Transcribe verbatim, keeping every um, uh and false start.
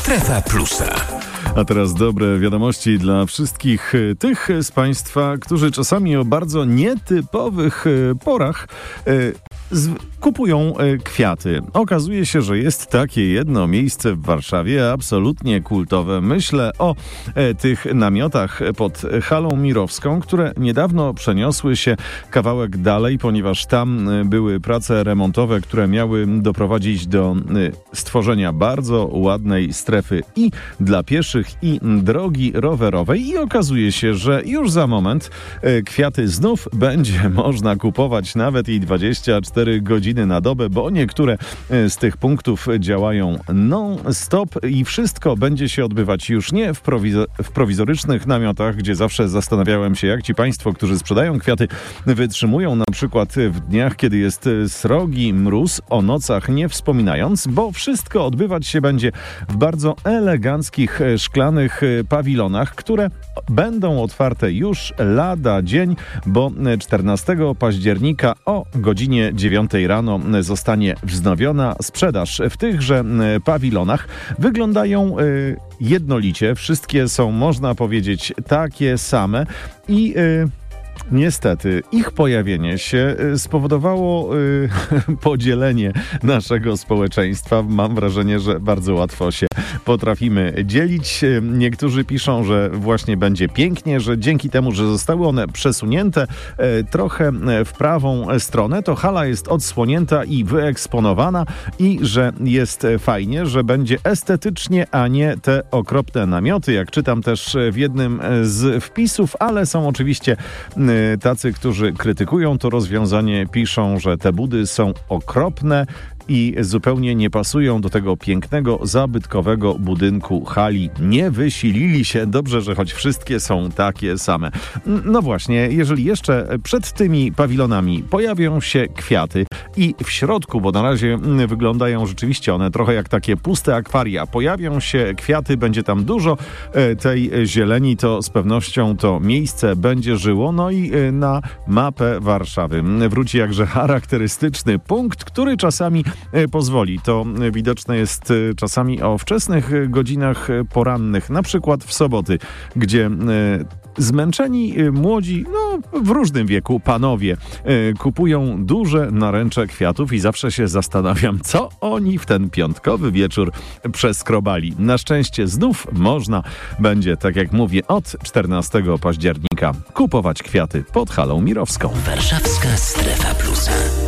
Strefa Plusa. A teraz dobre wiadomości dla wszystkich tych z Państwa, którzy czasami o bardzo nietypowych porach z, kupują kwiaty. Okazuje się, że jest takie jedno miejsce w Warszawie absolutnie kultowe. Myślę o e, tych namiotach pod halą Mirowską, które niedawno przeniosły się kawałek dalej, ponieważ tam e, były prace remontowe, które miały doprowadzić do e, stworzenia bardzo ładnej strefy i dla pieszych, i drogi rowerowej. I okazuje się, że już za moment e, kwiaty znów będzie można kupować nawet i dwadzieścia cztery godziny na dobę, bo niektóre z tych punktów działają non-stop i wszystko będzie się odbywać już nie w, prowizo- w prowizorycznych namiotach, gdzie zawsze zastanawiałem się, jak ci państwo, którzy sprzedają kwiaty, wytrzymują na przykład w dniach, kiedy jest srogi mróz, o nocach nie wspominając, bo wszystko odbywać się będzie w bardzo eleganckich, szklanych pawilonach, które będą otwarte już lada dzień, bo czternastego października o godzinie dziewiątej rano zostanie wznowiona sprzedaż. W tychże pawilonach wyglądają jednolicie. Wszystkie są, można powiedzieć, takie same i niestety ich pojawienie się spowodowało y, podzielenie naszego społeczeństwa. Mam wrażenie, że bardzo łatwo się potrafimy dzielić. Niektórzy piszą, że właśnie będzie pięknie, że dzięki temu, że zostały one przesunięte y, trochę w prawą stronę, to hala jest odsłonięta i wyeksponowana i że jest fajnie, że będzie estetycznie, a nie te okropne namioty, jak czytam też w jednym z wpisów, ale są oczywiście tacy, którzy krytykują to rozwiązanie, piszą, że te budy są okropne i zupełnie nie pasują do tego pięknego, zabytkowego budynku hali. Nie wysilili się. Dobrze, że choć wszystkie są takie same. No właśnie, jeżeli jeszcze przed tymi pawilonami pojawią się kwiaty i w środku, bo na razie wyglądają rzeczywiście one trochę jak takie puste akwaria, pojawią się kwiaty, będzie tam dużo tej zieleni, to z pewnością to miejsce będzie żyło. No i na mapę Warszawy wróci jakże charakterystyczny punkt, który czasami pozwoli. To widoczne jest czasami o wczesnych godzinach porannych, na przykład w soboty, gdzie zmęczeni młodzi, no w różnym wieku panowie kupują duże naręcze kwiatów i zawsze się zastanawiam, co oni w ten piątkowy wieczór przeskrobali. Na szczęście znów można będzie, tak jak mówię, od czternastego października kupować kwiaty pod halą Mirowską. Warszawska Strefa Plusa.